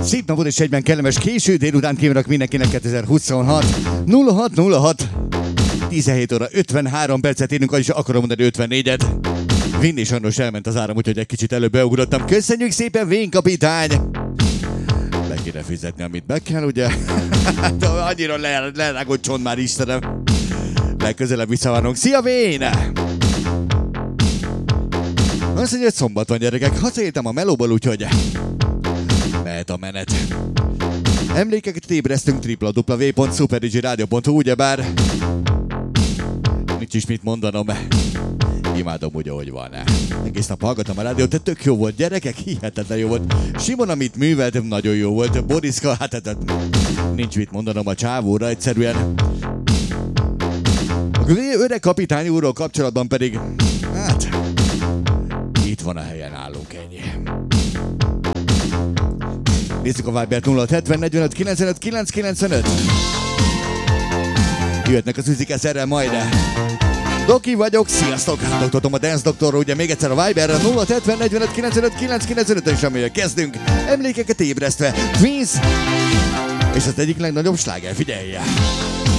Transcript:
Szép napot és egyben kellemes késő délután kívánok mindenkinek 2026 0606 17 óra 53 percet érünk, vagyis akarom mondani 54-et. Vinni sajnos elment az áram, úgyhogy egy kicsit előbb beugrottam. Köszönjük szépen, Vén kapitány! Be kéne fizetni, amit be kell, ugye? Annyira lerágott csont már, Istenem. Legközelebb visszavárunk. Szia, Vén! Azt mondja, hogy szombat van, gyerekek. Hazaértem a melóból, úgyhogy mehet a menet. Emlékeket ébresztünk www.superdigiradio.hu, ugyebár nincs is mit mondanom. Imádom úgy, ahogy van. Egész nap hallgatom a rádiót, de tök jó volt, gyerekek, hihetetlen jó volt. Simon, amit művelt, nagyon jó volt. Boriska, hát nincs mit mondanom a csávóra, egyszerűen. A öreg kapitány úrról kapcsolatban pedig, hát, itt van a helyen, állunk, ennyi. Nézzük a Vibert 0670 45 95 995. Jöhetnek az üzik ezerrel majd. Doki vagyok, sziasztok! Dr. Tom a Dance Doktorról, ugye még egyszer a Viberre 0670 45 95 995 és amelyek kezdünk, emlékeket ébresztve. Twins! És az egyik legnagyobb sláger, figyelje!